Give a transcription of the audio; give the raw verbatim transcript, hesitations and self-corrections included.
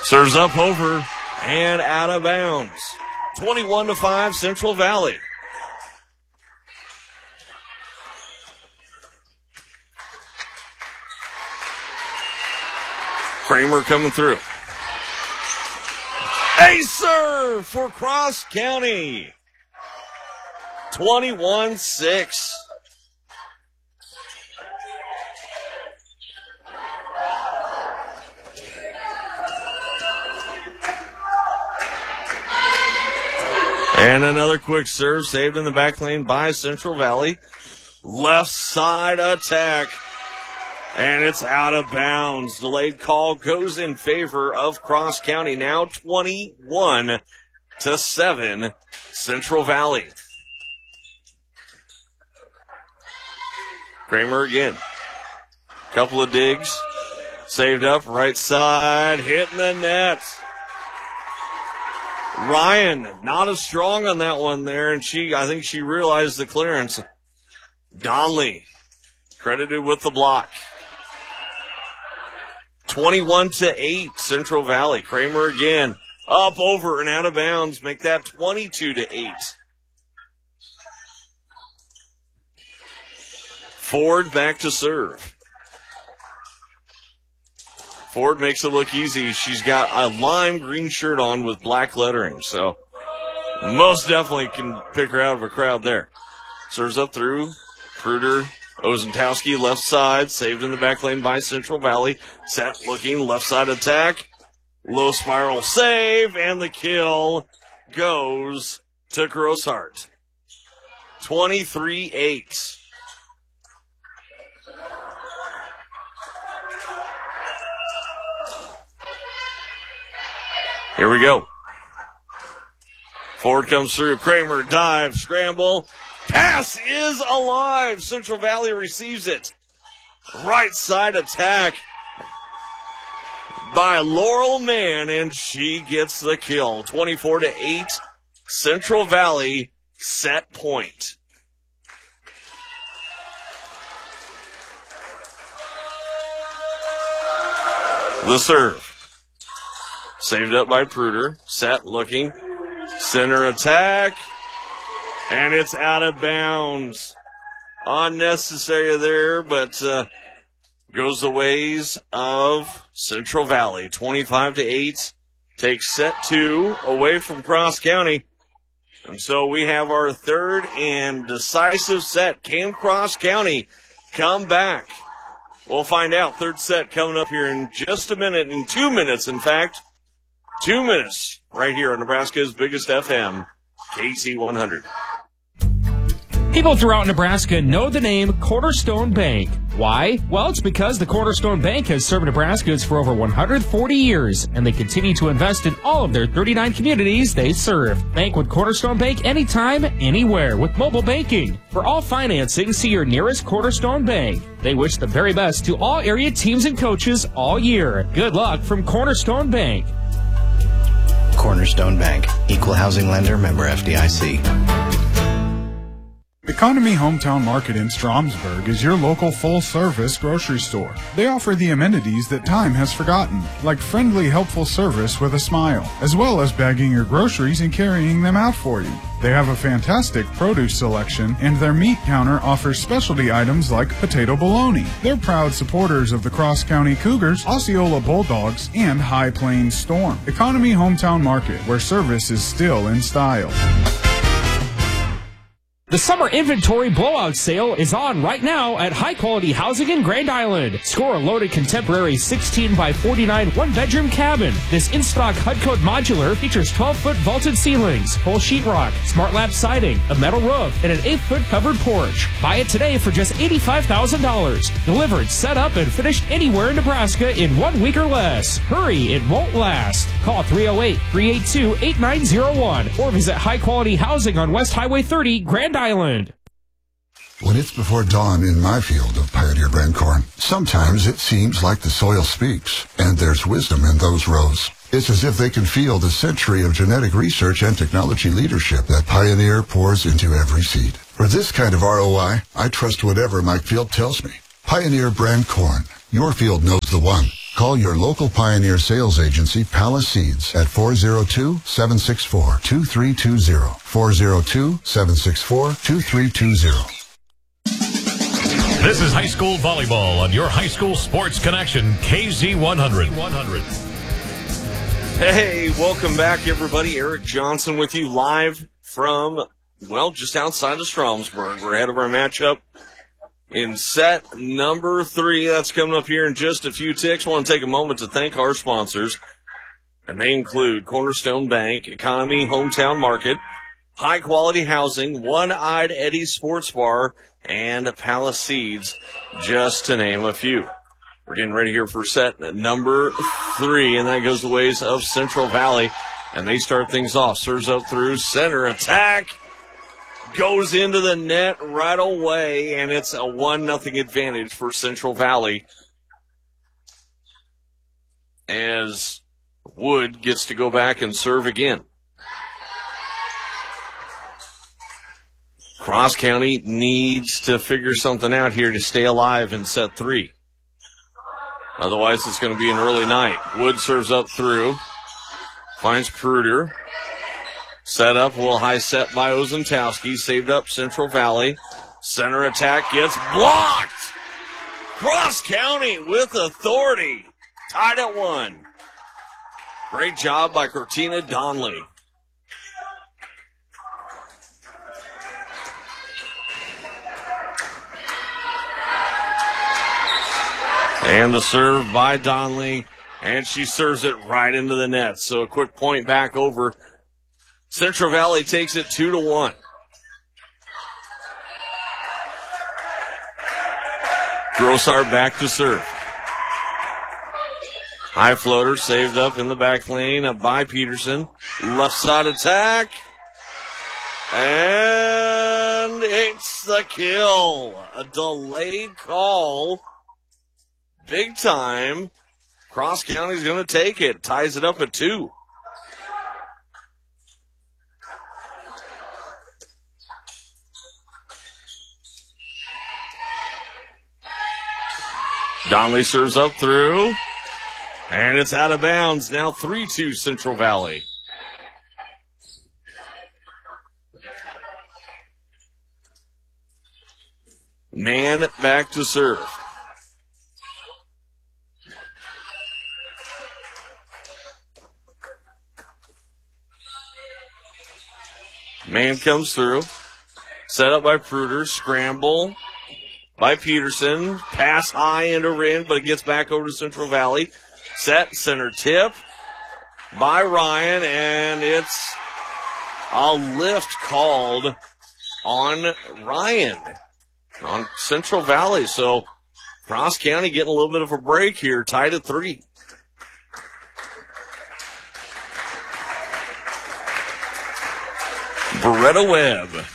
Serves up over and out of bounds. twenty-one to five, Central Valley. Kramer coming through. A serve for Cross County. twenty-one six. And another quick serve saved in the back lane by Central Valley. Left side attack. And it's out of bounds. Delayed call goes in favor of Cross County. Now twenty-one to seven, Central Valley. Kramer again. Couple of digs. Saved up, right side, hitting the net. Ryan, not as strong on that one there, and she, I think she realized the clearance. Donley, credited with the block. twenty-one to eight, Central Valley. Kramer again, up, over, and out of bounds. Make that twenty-two to eight. Ford back to serve. Ford makes it look easy. She's got a lime green shirt on with black lettering, so most definitely can pick her out of a crowd there. Serves up through Pruder. Ozentowski left side, saved in the back lane by Central Valley. Set looking, left side attack. Low spiral save, and the kill goes to Grosshart. twenty-three eight. Here we go. Ford comes through. Kramer dive, scramble. Pass is alive. Central Valley receives it. Right side attack by Laurel Mann, and she gets the kill. twenty-four to eight. Central Valley set point. The serve. Saved up by Pruder. Set looking. Center attack. And it's out of bounds. Unnecessary there, but uh, goes the ways of Central Valley. twenty-five to eight. Takes set two away from Cross County. And so we have our third and decisive set. Can Cross County come back? We'll find out. Third set coming up here in just a minute, in two minutes, in fact. Two minutes right here on Nebraska's biggest F M, K C one hundred. People throughout Nebraska know the name Cornerstone Bank. Why? Well, it's because the Cornerstone Bank has served Nebraskans for over one hundred forty years, and they continue to invest in all of their thirty-nine communities they serve. Bank with Cornerstone Bank anytime, anywhere with mobile banking. For all financing, see your nearest Cornerstone Bank. They wish the very best to all area teams and coaches all year. Good luck from Cornerstone Bank. Cornerstone Bank, equal housing lender, member F D I C. Economy Hometown Market in Stromsburg is your local full-service grocery store. They offer the amenities that time has forgotten, like friendly, helpful service with a smile, as well as bagging your groceries and carrying them out for you. They have a fantastic produce selection, and their meat counter offers specialty items like potato bologna. They're proud supporters of the Cross County Cougars, Osceola Bulldogs, and High Plains Storm. Economy Hometown Market, where service is still in style. The summer inventory blowout sale is on right now at High Quality Housing in Grand Island. Score a loaded contemporary sixteen by forty-nine one-bedroom cabin. This in-stock H U D-Code modular features twelve-foot vaulted ceilings, full sheetrock, smart lap siding, a metal roof, and an eight-foot covered porch. Buy it today for just eighty-five thousand dollars. Delivered, set up, and finished anywhere in Nebraska in one week or less. Hurry, it won't last. Call three oh eight, three eight two, eight nine oh one or visit High Quality Housing on West Highway thirty, Grand Island. When it's before dawn in my field of Pioneer brand corn, sometimes it seems like the soil speaks, and there's wisdom in those rows. It's as if they can feel the century of genetic research and technology leadership that Pioneer pours into every seed. For this kind of R O I, I trust whatever my field tells me. Pioneer brand corn. Your field knows the one. Call your local Pioneer sales agency, Palace Seeds, at four oh two, seven six four, two three two zero, four oh two, seven six four, two three two zero. This is high school volleyball on your high school sports connection, K Z one hundred. Hey, welcome back, everybody. Eric Johnson with you live from, well, just outside of Stromsburg. We're ahead of our matchup in set number three. That's coming up here in just a few ticks. I want to take a moment to thank our sponsors, and they include Cornerstone Bank, Economy Hometown Market, High Quality Housing, One-Eyed Eddie Sports Bar, and Palace Seeds, just to name a few. We're getting ready here for set number three, and that goes the ways of Central Valley, and they start things off. Serves up through center, attack, goes into the net right away, and it's a one nothing advantage for Central Valley as Wood gets to go back and serve again. Cross County needs to figure something out here to stay alive in set three. Otherwise, it's going to be an early night. Wood serves up through, finds Pruder. Set up, a little high set by Ozentowski. Saved up Central Valley. Center attack gets blocked. Cross County with authority. Tied at one. Great job by Cortina Donley. And the serve by Donley, and she serves it right into the net. So a quick point back over. Central Valley takes it two to one. Grossart back to serve. High floater saved up in the back lane by Peterson. Left side attack. And it's the kill. A delayed call. Big time. Cross County's going to take it. Ties it up at two. Donley serves up through. And it's out of bounds. Now three two Central Valley. Man back to serve. Man comes through. Set up by Pruder. Scramble by Peterson. Pass high into Rin, but it gets back over to Central Valley. Set, center tip by Ryan, and it's a lift called on Ryan on Central Valley. So Cross County getting a little bit of a break here, tied at three. Beretta Webb